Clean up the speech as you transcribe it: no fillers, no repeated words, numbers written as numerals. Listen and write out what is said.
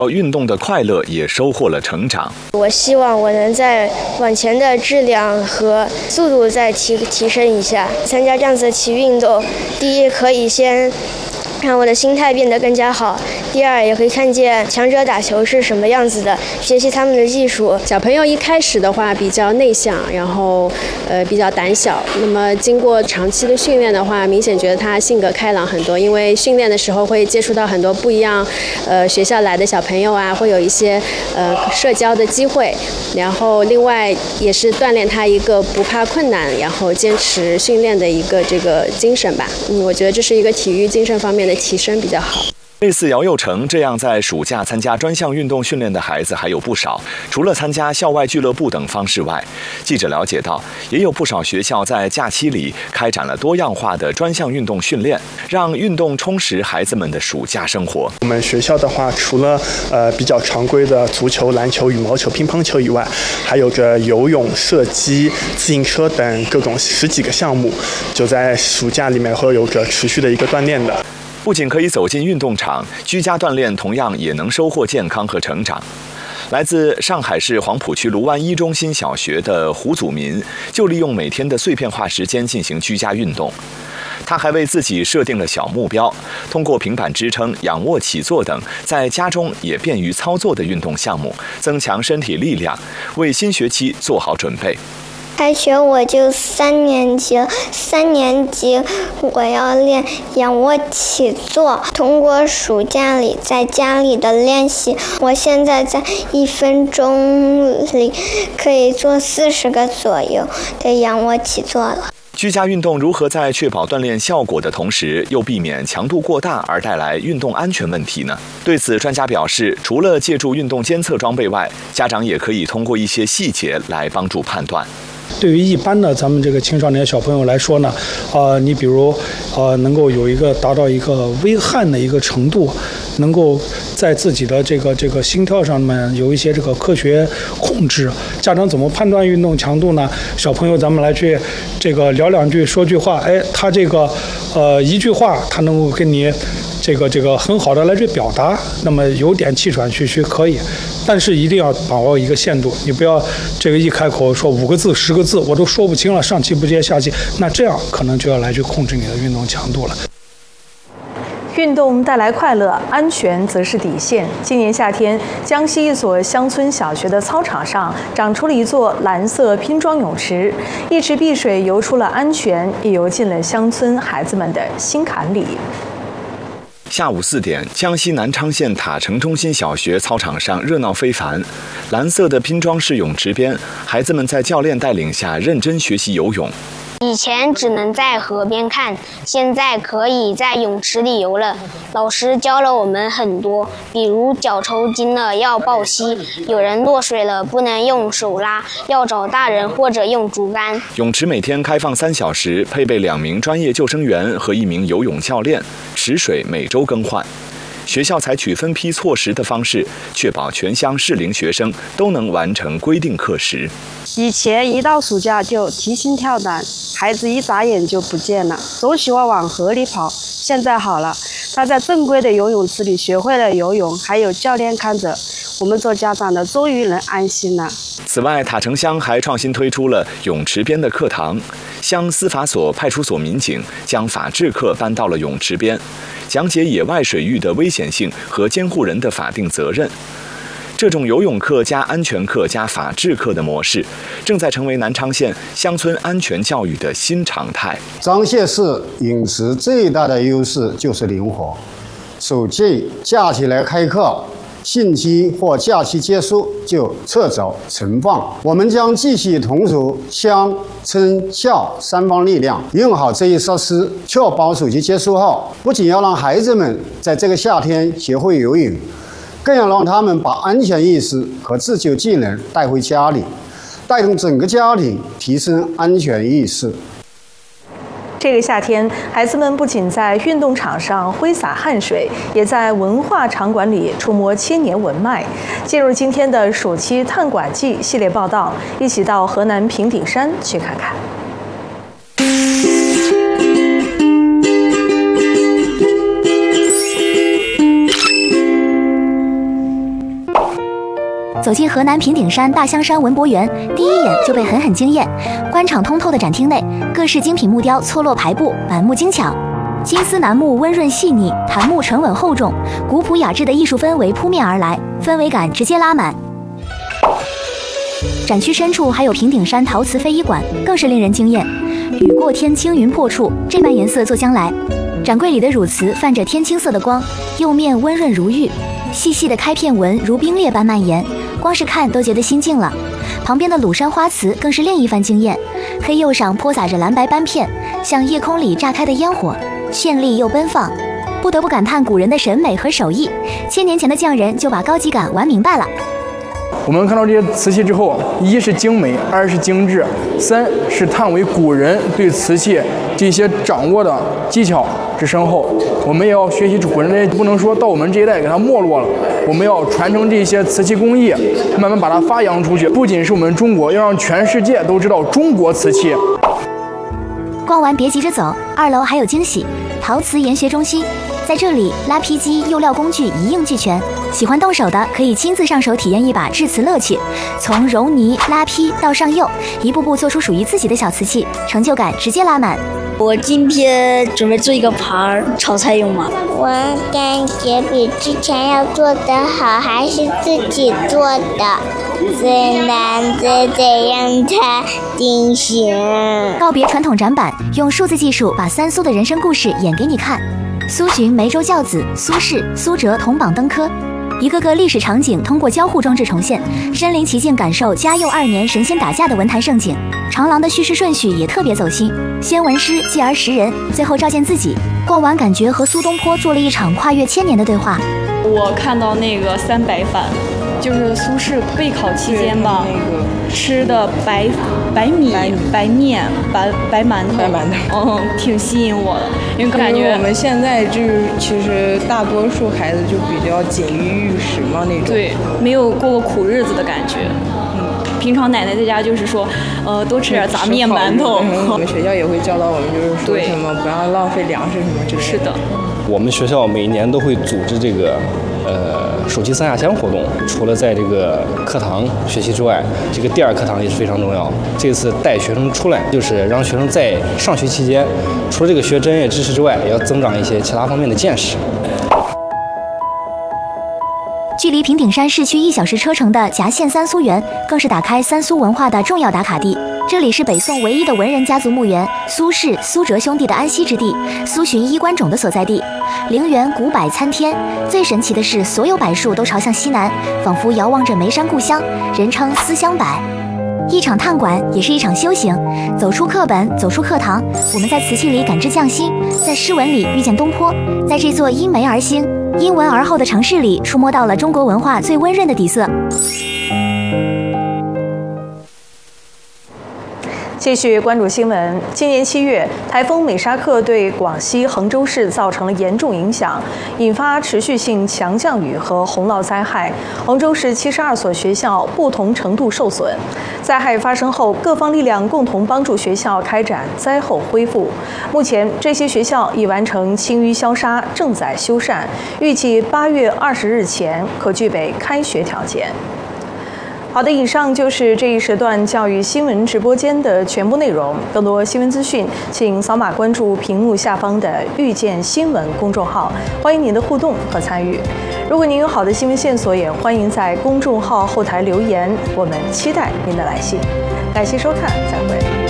运动的快乐也收获了成长。 我希望我能在往前的质量和速度再提升一下。参加这样子的体育运动，第一可以先让我的心态变得更加好，第二也可以看见强者打球是什么样子的，学习他们的技术。 小朋友一开始的话比较内向，然后比较胆小，那么经过长期的训练的话，明显觉得他性格开朗很多，因为训练的时候会接触到很多不一样学校来的小朋友啊，会有一些社交的机会，然后另外也是锻炼他一个不怕困难，然后坚持训练的一个这个精神吧。我觉得这是一个体育精神方面的提升比较好。 类似姚佑成这样在暑假参加专项运动训练的孩子还有不少。除了参加校外俱乐部等方式外，记者了解到，也有不少学校在假期里开展了多样化的专项运动训练，让运动充实孩子们的暑假生活。 我们学校的话，除了比较常规的足球、篮球、羽毛球、乒乓球以外，还有着游泳、射击、自行车等各种10几个项目，就在暑假里面会有着持续的一个锻炼的。 不仅可以走进运动场，居家锻炼同样也能收获健康和成长。来自上海市黄浦区卢湾一中心小学的胡祖民，就利用每天的碎片化时间进行居家运动。他还为自己设定了小目标，通过平板支撑、仰卧起坐等在家中也便于操作的运动项目，增强身体力量，为新学期做好准备。 开学我就3年级了，3年级我要练仰卧起坐。通过暑假里在家里的练习，我现在在1分钟里可以做40个左右的仰卧起坐了。 居家运动如何在确保锻炼效果的同时，又避免强度过大而带来运动安全问题呢？对此，专家表示，除了借助运动监测装备外，家长也可以通过一些细节来帮助判断。 对于一般的咱们这个青少年小朋友来说呢，你比如能够有一个达到一个微汗的一个程度，能够在自己的这个心跳上面有一些这个科学控制。家长怎么判断运动强度呢？小朋友咱们来去这个聊两句说句话，他这个一句话他能够跟你这个很好的来去表达，那么有点气喘吁吁可以，但是一定要把握一个限度，你不要这个一开口说5个字10个字我都说不清了，上气不接下气，那这样可能就要来去控制你的运动强度了。 运动带来快乐，安全则是底线。今年夏天，江西一所乡村小学的操场上长出了一座蓝色拼装泳池，一池碧水游出了安全，也游进了乡村孩子们的心坎里。 下午4点，江西南昌县塔城中心小学操场上热闹非凡。蓝色的拼装式泳池边，孩子们在教练带领下认真学习游泳。 以前只能在河边看，现在可以在泳池里游了。老师教了我们很多，比如脚抽筋了要抱膝，有人落水了不能用手拉，要找大人或者用竹竿。 泳池每天开放3小时，配备2名专业救生员和1名游泳教练，池水每周更换。学校采取分批错时的方式，确保全乡适龄学生都能完成规定课时。 以前一到暑假就提心吊胆，孩子一眨眼就不见了，总喜欢往河里跑。现在好了，他在正规的游泳池里学会了游泳，还有教练看着，我们做家长的终于能安心了。 此外，塔城乡还创新推出了泳池边的课堂，乡司法所、派出所民警将法治课搬到了泳池边，讲解野外水域的危险性和监护人的法定责任。这种游泳课加安全课加法治课的模式，正在成为南昌县乡村安全教育的新常态。 张县市泳池最大的优势就是灵活，暑季假期来开课，汛期或假期结束就撤走存放。我们将继续同属乡、村、校3方力量，用好这一设施，确保暑期结束后，不仅要让孩子们在这个夏天学会游泳，更要让他们把安全意识和自救技能带回家里，带动整个家庭提升安全意识。 这个夏天，孩子们不仅在运动场上挥洒汗水，也在文化场馆里触摸千年文脉。进入今天的暑期探馆记系列报道，一起到河南平顶山去看看。 走进河南平顶山大香山文博园，第一眼就被狠狠惊艳。宽敞通透的展厅内，各式精品木雕错落排布，满目精巧。金丝楠木温润细腻，檀木沉稳厚重，古朴雅致的艺术氛围扑面而来，氛围感直接拉满。展区深处还有平顶山陶瓷非遗馆，更是令人惊艳。雨过天青云破处，这般颜色做将来。展柜里的乳瓷泛着天青色的光，釉面温润如玉，细细的开片纹如冰裂般蔓延，光是看都觉得心静了。旁边的鲁山花瓷更是另一番惊艳，黑釉上泼洒着蓝白斑片，像夜空里炸开的烟火，绚丽又奔放。不得不感叹古人的审美和手艺，1000年前的匠人就把高级感玩明白了。 我们看到这些瓷器之后，一是精美，2是精致，3是叹为古人对瓷器这些掌握的技巧之深厚。我们也要学习古人的，不能说到我们这一代给它没落了，我们要传承这些瓷器工艺，慢慢把它发扬出去。不仅是我们中国，要让全世界都知道中国瓷器。 逛完别急着走，2楼还有惊喜，陶瓷研学中心。在这里，拉坯机、釉料工具一应俱全，喜欢动手的可以亲自上手体验一把制瓷乐趣。从揉泥、拉坯到上釉，一步步做出属于自己的小瓷器，成就感直接拉满。 我今天准备做一个盘儿，炒菜用嘛。 我感觉比之前要做得好，还是自己做的，最难的得让它定型。 告别传统展板，用数字技术把3苏的人生故事演给你看。苏洵、梅州教子、苏轼、苏辙同榜登科，一个个历史场景通过交互装置重现，身临其境感受嘉佑2年神仙打架的文坛盛景。长廊的叙事顺序也特别走心，先文诗，继而识人，最后照见自己。逛完感觉和苏东坡做了一场跨越1000年的对话。 我看到那个300饭，就是苏轼备考期间吧，吃的白米、白面、白馒头，挺吸引我的，因为感觉我们现在就是其实大多数孩子就比较锦衣玉食嘛那种， 对，没有过苦日子的感觉。平常奶奶在家就是说，多吃点杂面馒头。 我们学校也会教导我们，就是说什么不要浪费粮食什么之类的。 是的。 我们学校每年都会组织这个暑期3下乡活动，除了在这个课堂学习之外，这个第2课堂也是非常重要。这次带学生出来，就是让学生在上学期间，除了这个学专业知识之外，也要增长一些其他方面的见识。 距离平顶山市区1小时车程的夹县3苏园，更是打开3苏文化的重要打卡地。这里是北宋唯一的文人家族墓园，苏轼、苏辙兄弟的安息之地，苏洵衣冠冢的所在地。陵园古柏参天，最神奇的是，所有柏树都朝向西南，仿佛遥望着眉山故乡，人称思乡柏。一场探馆也是一场修行，走出课本，走出课堂，我们在瓷器里感知匠心，在诗文里遇见东坡，在这座因梅而兴、因文而后的城市里，触摸到了中国文化最温润的底色。 继续关注新闻。今年7月，台风美沙克对广西衡州市造成了严重影响，引发持续性强降雨和洪涝灾害。衡州市72所学校不同程度受损。灾害发生后，各方力量共同帮助学校开展灾后恢复。目前，这些学校已完成清淤消杀，正在修缮，预计8月20日前可具备开学条件。好的，以上就是这一时段教育新闻直播间的全部内容。更多新闻资讯，请扫码关注屏幕下方的“遇见新闻”公众号，欢迎您的互动和参与。如果您有好的新闻线索，也欢迎在公众号后台留言，我们期待您的来信。感谢收看，再会。